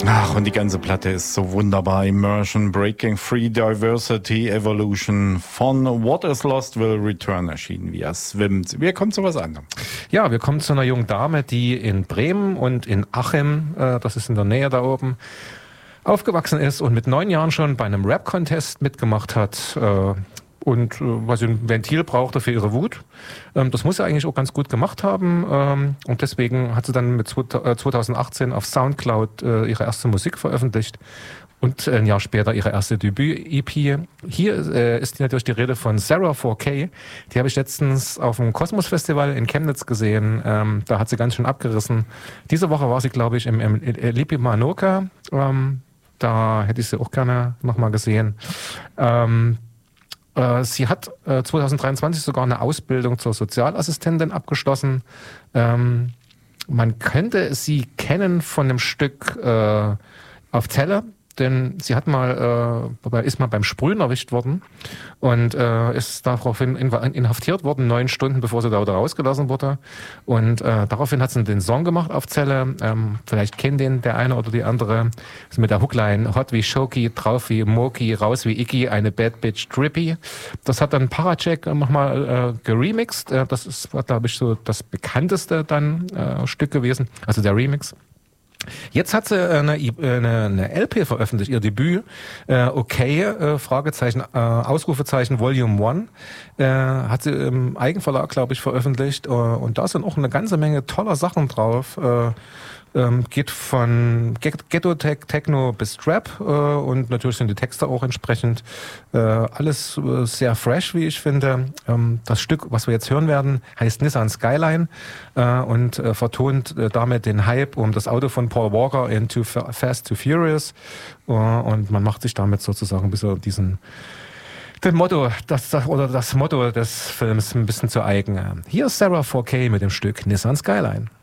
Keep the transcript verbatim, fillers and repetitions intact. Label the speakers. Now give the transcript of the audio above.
Speaker 1: Ach, und die ganze Platte ist so wunderbar. Immersion, Breaking Free, Diversity, Evolution von What is Lost Will Return erschienen, wie er schwimmt. Wir kommen zu was anderem.
Speaker 2: Ja, wir kommen zu einer jungen Dame, die in Bremen und in Achim, äh, das ist in der Nähe da oben, aufgewachsen ist und mit neun Jahren schon bei einem Rap-Contest mitgemacht hat. Äh, Und äh, weil sie ein Ventil brauchte für ihre Wut. Ähm, das muss sie eigentlich auch ganz gut gemacht haben. Ähm, und deswegen hat sie dann mit zwanzig achtzehn auf Soundcloud äh, ihre erste Musik veröffentlicht. Und ein Jahr später ihre erste Debüt-E P. Hier äh, ist natürlich die Rede von Sarah four K. Die habe ich letztens auf dem Kosmos-Festival in Chemnitz gesehen. Ähm, da hat sie ganz schön abgerissen. Diese Woche war sie, glaube ich, im, im Lipi Manoka. Ähm, da hätte ich sie auch gerne nochmal gesehen. Ähm, Sie hat äh, zwanzig dreiundzwanzig sogar eine Ausbildung zur Sozialassistentin abgeschlossen. Ähm, man könnte sie kennen von einem Stück äh, auf Zelle, denn sie hat mal, äh, ist mal beim Sprühen erwischt worden und äh, ist daraufhin inhaftiert worden, neun Stunden bevor sie da wieder rausgelassen wurde. Und äh, daraufhin hat sie den Song gemacht auf Zelle. Ähm, vielleicht kennt den der eine oder die andere. Also mit der Hookline Hot wie Shoki, drauf wie Moki, raus wie Iggy, eine Bad Bitch Trippy. Das hat dann Paracheck nochmal äh, geremixed. Äh, das ist, glaube ich, so das bekannteste dann äh, Stück gewesen, also der Remix. Jetzt hat sie eine, eine, eine L P veröffentlicht, ihr Debüt, äh, okay, äh, Fragezeichen, äh, Ausrufezeichen, Volume One, äh, hat sie im Eigenverlag, glaube ich, veröffentlicht, äh, und da sind auch eine ganze Menge toller Sachen drauf, äh, ähm, geht von Ghetto-Techno bis Trap, äh, und natürlich sind die Texte auch entsprechend, äh, alles äh, sehr fresh, wie ich finde. Ähm, das Stück, was wir jetzt hören werden, heißt Nissan Skyline, äh, und äh, vertont äh, damit den Hype um das Auto von Paul Walker in Too Fast, Too Furious, äh, und man macht sich damit sozusagen ein bisschen diesen den Motto, das, oder das Motto des Films ein bisschen zu eigen. Hier ist Sarah four K mit dem Stück Nissan Skyline.